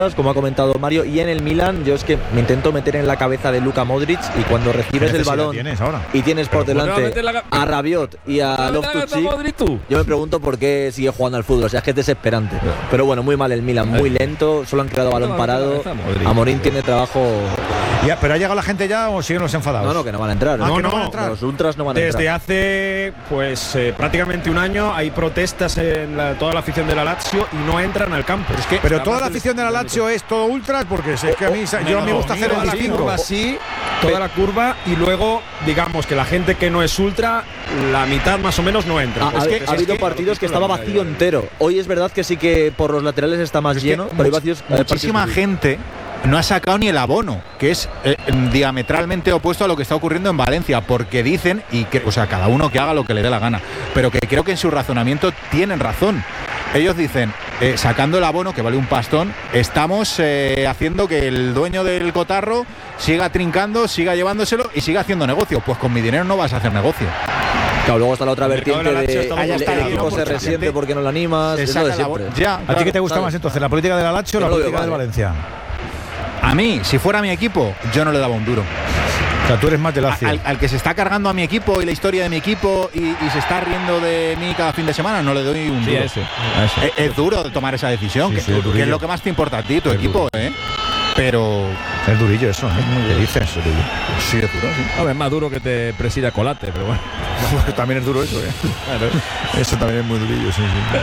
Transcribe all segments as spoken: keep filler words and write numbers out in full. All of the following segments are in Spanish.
como ha comentado Mario, y en el Milan yo es que me intento meter en la cabeza de Luka Modric, y cuando recibes el balón tienes ahora? y tienes por Pero delante la... a Rabiot y a Loftus-Cheek, yo me pregunto por qué sigue jugando al fútbol. O sea, es que es desesperante. Pero, pero bueno, muy mal el Milan, muy lento, solo han creado balón parado. Amorín tiene trabajo. Ya, ¿pero ha llegado la gente ya o siguen los enfadados? No, no, que no van a entrar. Ah, no, que no, no van a entrar. Los ultras no van a Desde entrar. Desde hace pues eh, prácticamente un año hay protestas en la, toda la afición de la Lazio y no entran al campo. Es que pero toda la afición de la Lazio es todo ultras, porque es que a mí yo no, me gusta hacer el distingo. Sí, toda la curva, y luego digamos que la gente que no es ultra, la mitad más o menos no entra. Ah, es ha, que, ha es habido que, partidos que estaba vacío entero. Hoy es verdad que sí que por los laterales está más es lleno, pero hay vacíos. Muchísima gente no ha sacado ni el abono, que es eh, diametralmente opuesto a lo que está ocurriendo en Valencia, porque dicen, y que, o sea, cada uno que haga lo que le dé la gana, pero que creo que en su razonamiento tienen razón. Ellos dicen, eh, sacando el abono, que vale un pastón, estamos eh, haciendo que el dueño del cotarro siga trincando, siga llevándoselo y siga haciendo negocio. Pues con mi dinero no vas a hacer negocio. Claro, luego está la otra vertiente de, de ah, el, está, el equipo no, se resiente porque no lo animas. Se Eso saca de la siempre. Ya, ¿A claro, ti qué te gusta ¿sabes? más entonces, la política de la Lazio o la Yo política veo, del vale. Valencia? A mí, si fuera mi equipo, yo no le daba un duro. O sea, tú eres más de Lazio. Al, al que se está cargando a mi equipo y la historia de mi equipo y, y se está riendo de mí cada fin de semana, no le doy un Sí, duro. ese, a ese. Es, es duro tomar esa decisión, Sí, que, sí, es que durillo. es lo que más te importa a ti, tu Es equipo, ¿eh? Pero Es durillo eso, ¿eh? ¿Qué dices? sí, es duro, sí. A ver, es más duro que te presida Colate, pero bueno. También es duro eso, ¿eh? Eso también es muy durillo, sí, sí.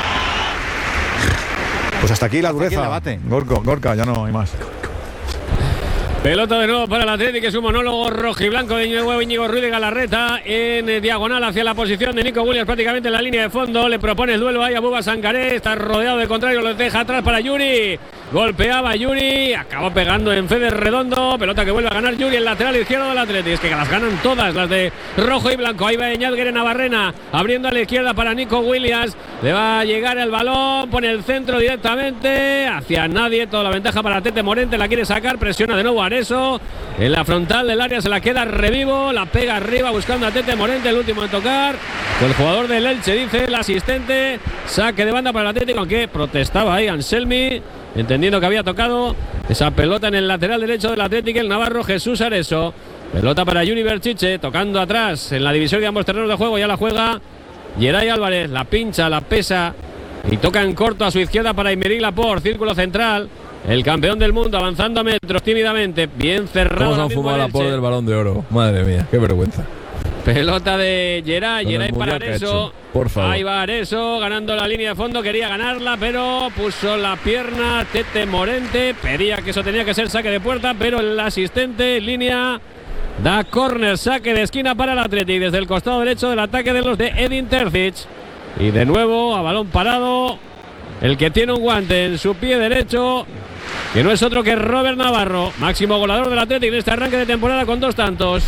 Pues hasta aquí la Hasta aquí dureza. el debate. Gorka, Gorka, ya no hay más. Pelota de nuevo para el Atlético, es un monólogo rojiblanco de nuevo Íñigo Ruiz de Galarreta en eh, diagonal hacia la posición de Nico Williams, prácticamente en la línea de fondo. Le propone el duelo ahí a Bouba Sangaré, está rodeado de contrario, lo deja atrás para Yuri. Golpeaba Yuri, acabó pegando en Fede Redondo. Pelota que vuelve a ganar Yuri, el lateral izquierdo del Atlético. Es que las ganan todas las de rojo y blanco. Ahí va Eñalguer en Navarrena, abriendo a la izquierda para Nico Williams. Le va a llegar el balón, pone el centro directamente hacia nadie. Toda la ventaja para Tete Morente, la quiere sacar, presiona de nuevo Areso. En la frontal del área se la queda Revivo, la pega arriba buscando a Tete Morente, el último en tocar. El jugador del Elche, dice el asistente. Saque de banda para el Atlético, aunque protestaba ahí Anselmi, entendiendo que había tocado esa pelota en el lateral derecho del Atlético, el navarro Jesús Areso. Pelota para Juni Berchiche, tocando atrás en la división de ambos terrenos de juego. Ya la juega Geray Álvarez, la pincha, la pesa y toca en corto a su izquierda para Aymeric Laporte, círculo central. El campeón del mundo avanzando a metros tímidamente, bien cerrado. ¿Cómo se han fumado la por del Balón de Oro? Madre mía, qué vergüenza. Pelota de Geray, Geray para Areso. Por favor. Ahí va Areso, ganando la línea de fondo, quería ganarla, pero puso la pierna Tete Morente, pedía que eso tenía que ser saque de puerta, pero el asistente en línea da córner, saque de esquina para el Athletic desde el costado derecho del ataque de los de Edin Terzic. Y de nuevo a balón parado, el que tiene un guante en su pie derecho, que no es otro que Robert Navarro, máximo goleador del Athletic en este arranque de temporada con dos tantos.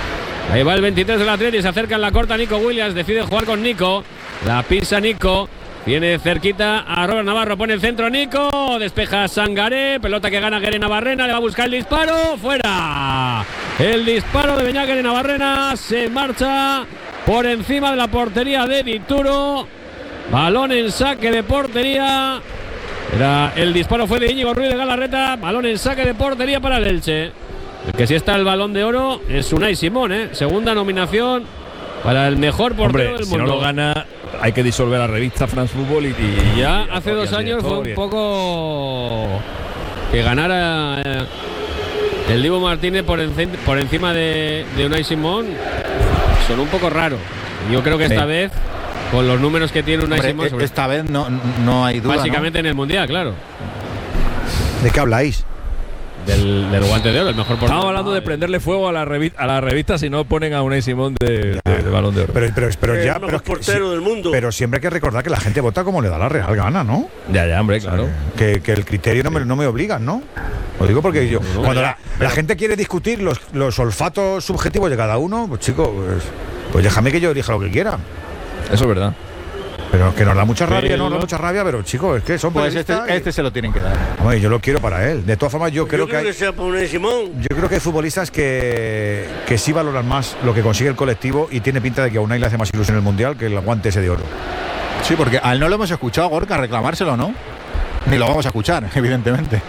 Ahí va el veintitrés del Athletic, se acerca en la corta Nico Williams, decide jugar con Nico, la pisa Nico, viene cerquita a Robert Navarro, pone el centro Nico, despeja Sangaré, pelota que gana Guere Navarrena, le va a buscar el disparo, fuera. El disparo de Beñat Guere Navarrena se marcha por encima de la portería de Dituro. Balón en saque de portería. Era, el disparo fue de Íñigo Ruiz de Galarreta. Balón en saque de portería para el Elche. El que sí está el Balón de Oro es Unai Simón, ¿eh? Segunda nominación para el mejor portero Hombre, del si mundo. no lo gana, hay que disolver la revista France Football y, y ya y hace dos años fue un poco que ganara eh, el Dibu Martínez por, encim por encima de, de Unai Simón. Son un poco raro. Yo creo que esta sí. vez, con los números que tiene Unai Hombre, Simón, sobre, esta vez no, no hay duda, básicamente ¿no? en el Mundial, claro. ¿De qué habláis? Del, del guante de oro, el mejor portero. Estamos hablando de prenderle fuego a la revista, a la revista si no ponen a Unai Simón de, de, de Balón de Oro. Pero, pero, pero Es ya, el pero, mejor portero sí, del mundo. pero siempre hay que recordar que la gente vota como le da la real gana, ¿no? Ya, ya, hombre, claro. Que, que el criterio no me, no me obliga, ¿no? Lo digo porque yo, no, cuando ya, la, la gente quiere discutir los, los olfatos subjetivos de cada uno, pues chico, pues, pues déjame que yo elija lo que quiera. Eso es verdad. Pero que nos da mucha rabia, Pero- no nos da mucha rabia, pero chicos, es que son Pues este, periodistas y- este se lo tienen que dar. Hombre, yo lo quiero para él. De todas formas, yo creo Yo que hay, que sea para Unai Simón. yo creo que hay futbolistas que, que sí valoran más lo que consigue el colectivo y tiene pinta de que a Unai le hace más ilusión el Mundial que el guante ese de oro. Sí, porque a él no lo hemos escuchado, Gorka, reclamárselo, ¿no? Ni lo vamos a escuchar, evidentemente.